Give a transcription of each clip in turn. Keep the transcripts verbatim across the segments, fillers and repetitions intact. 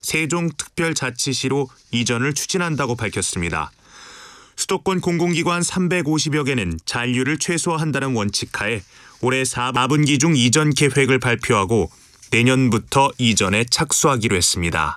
세종특별자치시로 이전을 추진한다고 밝혔습니다. 수도권 공공기관 삼백오십여 개는 잔류를 최소화한다는 원칙하에 올해 사 분기 중 이전 계획을 발표하고 내년부터 이전에 착수하기로 했습니다.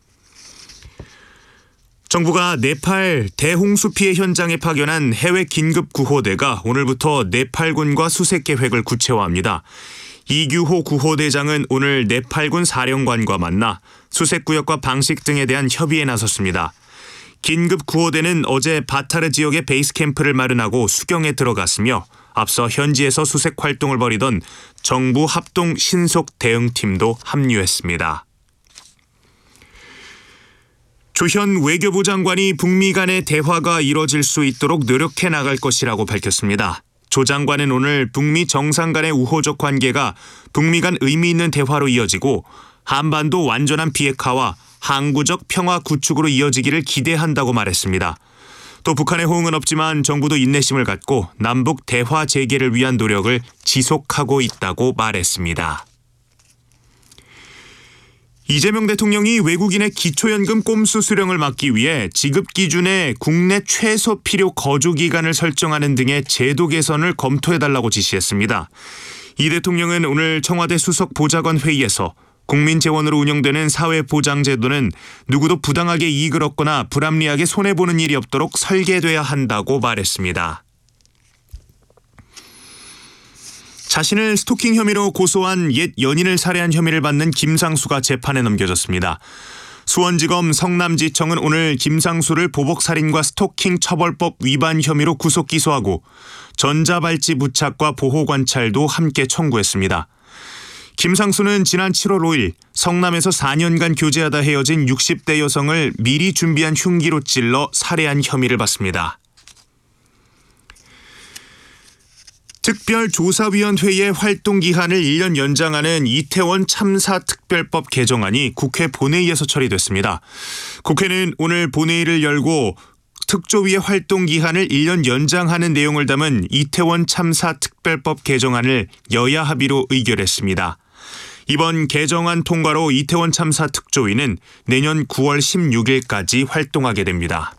정부가 네팔 대홍수 피해 현장에 파견한 해외 긴급 구호대가 오늘부터 네팔군과 수색 계획을 구체화합니다. 이규호 구호대장은 오늘 네팔군 사령관과 만나 수색 구역과 방식 등에 대한 협의에 나섰습니다. 긴급 구호대는 어제 바타르 지역에 베이스 캠프를 마련하고 수경에 들어갔으며 앞서 현지에서 수색 활동을 벌이던 정부 합동 신속 대응팀도 합류했습니다. 조현 외교부 장관이 북미 간의 대화가 이뤄질 수 있도록 노력해 나갈 것이라고 밝혔습니다. 조 장관은 오늘 북미 정상 간의 우호적 관계가 북미 간 의미 있는 대화로 이어지고 한반도 완전한 비핵화와 항구적 평화 구축으로 이어지기를 기대한다고 말했습니다. 또 북한의 호응은 없지만 정부도 인내심을 갖고 남북 대화 재개를 위한 노력을 지속하고 있다고 말했습니다. 이재명 대통령이 외국인의 기초연금 꼼수 수령을 막기 위해 지급 기준에 국내 최소 필요 거주 기간을 설정하는 등의 제도 개선을 검토해달라고 지시했습니다. 이 대통령은 오늘 청와대 수석 보좌관 회의에서 국민 재원으로 운영되는 사회보장제도는 누구도 부당하게 이익을 얻거나 불합리하게 손해보는 일이 없도록 설계돼야 한다고 말했습니다. 자신을 스토킹 혐의로 고소한 옛 연인을 살해한 혐의를 받는 김상수가 재판에 넘겨졌습니다. 수원지검 성남지청은 오늘 김상수를 보복살인과 스토킹 처벌법 위반 혐의로 구속 기소하고 전자발찌 부착과 보호관찰도 함께 청구했습니다. 김상수는 지난 칠월 오일 성남에서 사 년간 교제하다 헤어진 육십 대 여성을 미리 준비한 흉기로 찔러 살해한 혐의를 받습니다. 특별조사위원회의 활동기한을 일 년 연장하는 이태원 참사 특별법 개정안이 국회 본회의에서 처리됐습니다. 국회는 오늘 본회의를 열고 특조위의 활동기한을 일 년 연장하는 내용을 담은 이태원 참사 특별법 개정안을 여야 합의로 의결했습니다. 이번 개정안 통과로 이태원 참사 특조위는 내년 구월 십육일까지 활동하게 됩니다.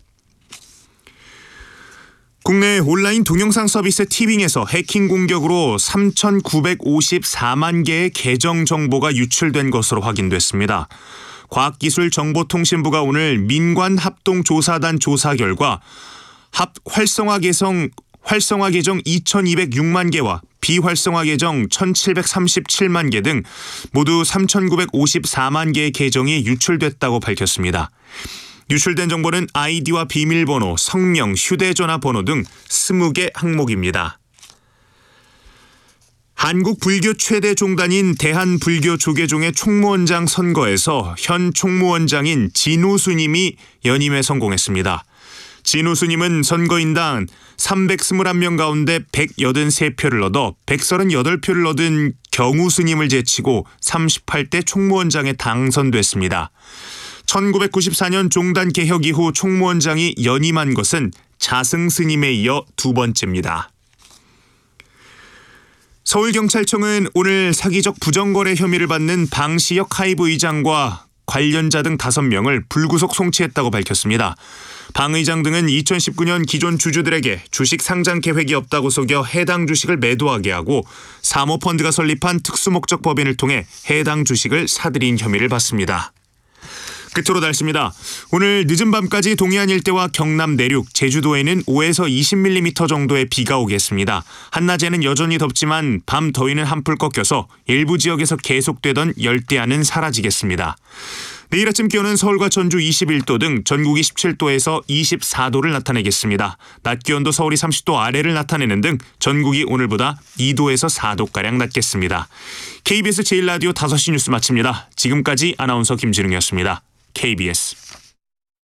국내 온라인 동영상 서비스 티빙에서 해킹 공격으로 삼천구백오십사만 개의 계정 정보가 유출된 것으로 확인됐습니다. 과학기술정보통신부가 오늘 민관합동조사단 조사 결과 합 활성화 계정, 활성화 계정 이천이백육만 개와 비활성화 계정 천칠백삼십칠만 개 등 모두 삼천구백오십사만 개의 계정이 유출됐다고 밝혔습니다. 유출된 정보는 아이디와 비밀번호, 성명, 휴대전화 번호 등 스무 개 항목입니다. 한국 불교 최대 종단인 대한불교조계종의 총무원장 선거에서 현 총무원장인 진우 스님이 연임에 성공했습니다. 진우 스님은 선거인당 삼백이십일 명 가운데 백팔십삼 표를 얻어 백삼십팔 표를 얻은 경우 스님을 제치고 삼십팔 대 총무원장에 당선됐습니다. 천구백구십사 년 종단 개혁 이후 총무원장이 연임한 것은 자승 스님에 이어 두 번째입니다. 서울경찰청은 오늘 사기적 부정거래 혐의를 받는 방시혁 하이브 의장과 관련자 등 다섯 명을 불구속 송치했다고 밝혔습니다. 방 의장 등은 이천십구 년 기존 주주들에게 주식 상장 계획이 없다고 속여 해당 주식을 매도하게 하고 사모펀드가 설립한 특수목적 법인을 통해 해당 주식을 사들인 혐의를 받습니다. 끝으로 날씨입니다. 오늘 늦은 밤까지 동해안 일대와 경남 내륙, 제주도에는 오에서 이십 밀리미터 정도의 비가 오겠습니다. 한낮에는 여전히 덥지만 밤 더위는 한풀 꺾여서 일부 지역에서 계속되던 열대야는 사라지겠습니다. 내일 아침 기온은 서울과 전주 이십일 도 등 전국이 십칠 도에서 이십사 도를 나타내겠습니다. 낮 기온도 서울이 삼십 도 아래를 나타내는 등 전국이 오늘보다 이 도에서 사 도가량 낮겠습니다. 케이비에스 제일 라디오 다섯 시 뉴스 마칩니다. 지금까지 아나운서 김진웅이었습니다. 케이비에스